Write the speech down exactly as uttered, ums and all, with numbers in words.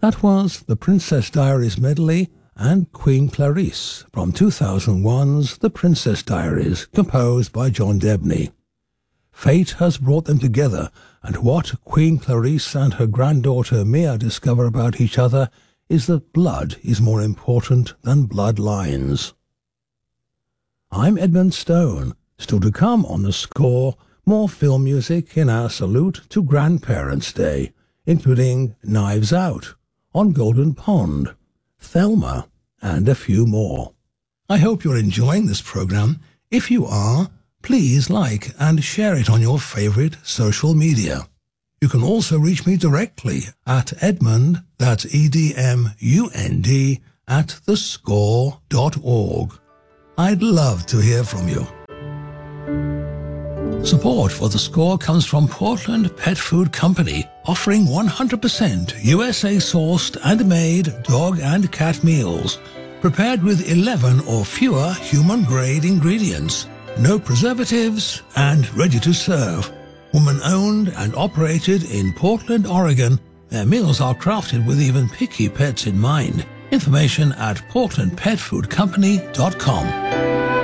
That was The Princess Diaries medley and Queen Clarice from two thousand one's The Princess Diaries, composed by John Debney. Fate has brought them together, and what Queen Clarice and her granddaughter Mia discover about each other is that blood is more important than bloodlines. I'm Edmund Stone. Still to come on The Score, more film music in our salute to Grandparents' Day, including Knives Out, On Golden Pond, Thelma, and a few more. I hope you're enjoying this program. If you are, please like and share it on your favorite social media. You can also reach me directly at Edmund, that's E D M U N D, at the score dot org. I'd love to hear from you. Support for The Score comes from Portland Pet Food Company, offering one hundred percent U S A-sourced and made dog and cat meals, prepared with eleven or fewer human-grade ingredients, no preservatives, and ready to serve. Woman-owned and operated in Portland, Oregon, their meals are crafted with even picky pets in mind. Information at portland pet food company dot com.